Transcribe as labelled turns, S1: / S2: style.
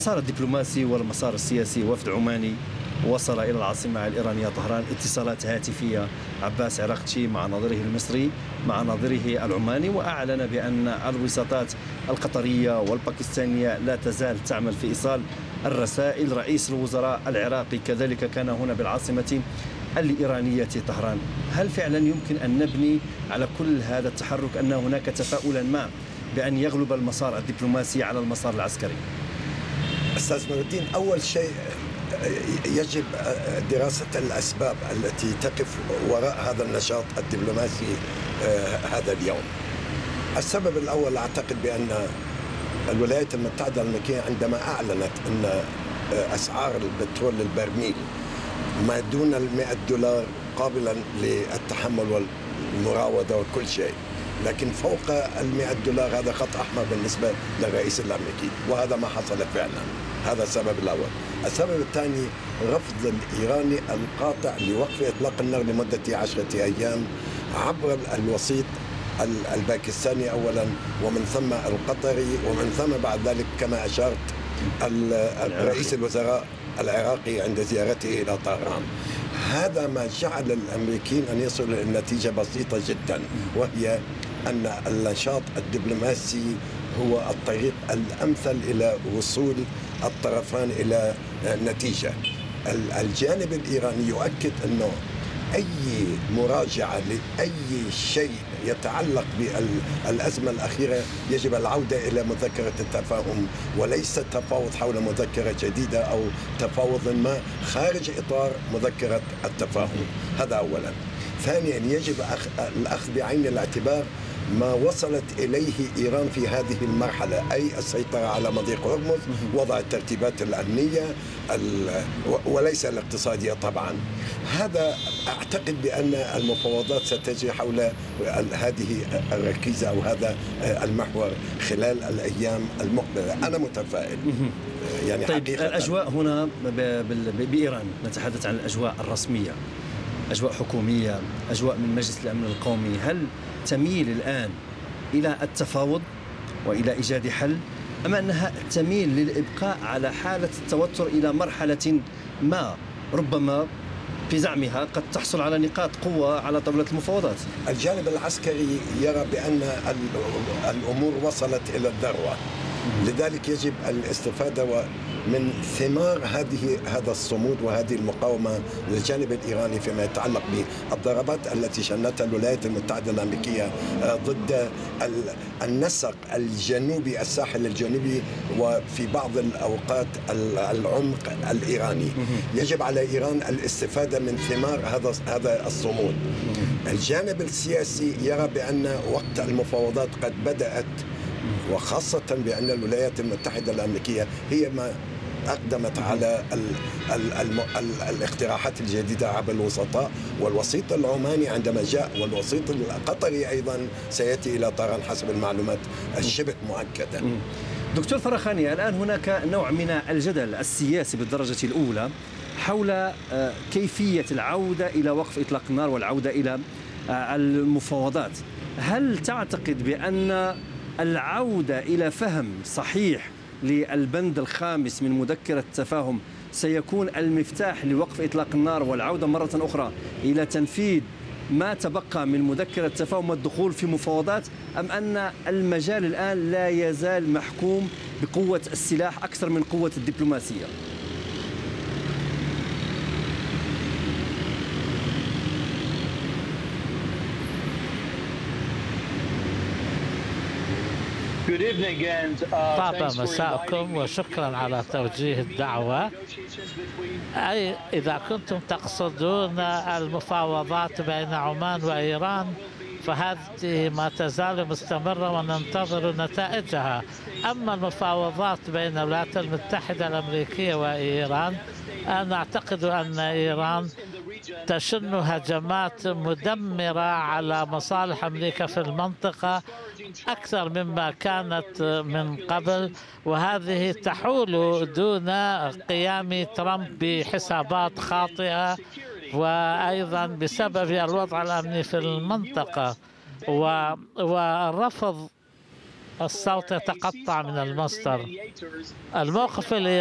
S1: المسار الدبلوماسي والمسار السياسي. وفد عماني وصل إلى العاصمة الإيرانية طهران، اتصالات هاتفية عباس عراقتشي مع نظيره المصري مع نظيره العماني، وأعلن بأن الوساطات القطرية والباكستانية لا تزال تعمل في إيصال الرسائل. رئيس الوزراء العراقي كذلك كان هنا بالعاصمة الإيرانية طهران. هل فعلا يمكن أن نبني على كل هذا التحرك أن هناك تفاؤلا ما بأن يغلب المسار الدبلوماسي على المسار العسكري؟
S2: أستاذ نور الدين، أول شيء يجب دراسة الأسباب التي تقف وراء هذا النشاط الدبلوماسي هذا اليوم. السبب الأول أعتقد بأن الولايات المتحدة الأمريكية عندما أعلنت أن أسعار البترول للبرميل ما دون $100 قابلا للتحمل والمراودة وكل شيء، لكن فوق $100 هذا خط أحمر بالنسبة للرئيس الأمريكي، وهذا ما حصل فعلا. هذا السبب الأول. السبب الثاني رفض الإيراني القاطع لوقف إطلاق النار لمدة 10 أيام عبر الوسيط الباكستاني أولا، ومن ثم القطري، ومن ثم بعد ذلك كما أشرت رئيس الوزراء العراقي عند زيارته إلى طهران. هذا ما جعل الأمريكيين أن يصلوا إلى نتيجة بسيطة جدا، وهي أن النشاط الدبلوماسي هو الطريق الأمثل إلى وصول الطرفان إلى نتيجة. الجانب الإيراني يؤكد أنه أي مراجعة لأي شيء يتعلق بالأزمة الأخيرة يجب العودة إلى مذكرة التفاهم، وليس التفاوض حول مذكرة جديدة أو تفاوض ما خارج إطار مذكرة التفاهم. هذا أولا. ثانيا يجب الأخذ بعين الاعتبار ما وصلت إليه إيران في هذه المرحلة، أي السيطرة على مضيق هرمز، وضع الترتيبات الأمنية وليس الاقتصادية طبعا. هذا أعتقد بأن المفاوضات ستجري حول هذه الركيزة أو هذا المحور خلال الأيام المقبلة. أنا متفائل.
S1: يعني طيب حقيقة الأجواء هنا بإيران، نتحدث عن الأجواء الرسمية، أجواء حكومية، أجواء من مجلس الأمن القومي، هل تميل الآن إلى التفاوض وإلى إيجاد حل، أم أنها تميل للإبقاء على حالة التوتر إلى مرحلة ما ربما في زعمها قد تحصل على نقاط قوة على طاولة المفاوضات؟
S2: الجانب العسكري يرى بأن الأمور وصلت إلى الذروة، لذلك يجب الاستفادة من ثمار هذا الصمود وهذه المقاومة للجانب الإيراني فيما يتعلق بالضربات التي شنتها الولايات المتحدة الأمريكية ضد النسق الجنوبي، الساحل الجنوبي، وفي بعض الأوقات العمق الإيراني. يجب على إيران الاستفادة من ثمار هذا الصمود. الجانب السياسي يرى بأن وقت المفاوضات قد بدأت، وخاصة بأن الولايات المتحدة الأمريكية هي ما أقدمت على الاقتراحات الجديدة عبر الوسطاء، والوسيط العماني عندما جاء، والوسيط القطري أيضا سيأتي إلى طهران حسب المعلومات الشبه مؤكدة.
S1: دكتور فرخاني، الآن هناك نوع من الجدل السياسي بالدرجة الأولى حول كيفية العودة إلى وقف إطلاق النار والعودة إلى المفاوضات. هل تعتقد بأن العودة إلى فهم صحيح للبند الخامس من مذكرة التفاهم سيكون المفتاح لوقف إطلاق النار والعودة مرة أخرى إلى تنفيذ ما تبقى من مذكرة التفاهم والدخول في مفاوضات، أم أن المجال الآن لا يزال محكوم بقوة السلاح أكثر من قوة الدبلوماسية؟
S3: طاب مساءكم وشكرا على توجيه الدعوة. أي إذا كنتم تقصدون المفاوضات بين عمان وإيران فهذه ما تزال مستمرة وننتظر نتائجها. أما المفاوضات بين الولايات المتحدة الأمريكية وإيران، أنا أعتقد أن إيران تشن هجمات مدمرة على مصالح أمريكا في المنطقة أكثر مما كانت من قبل، وهذه تحول دون قيام ترامب بحسابات خاطئة، وأيضا بسبب الوضع الأمني في المنطقة والرفض الصوت يتقطع من المصدر. الموقف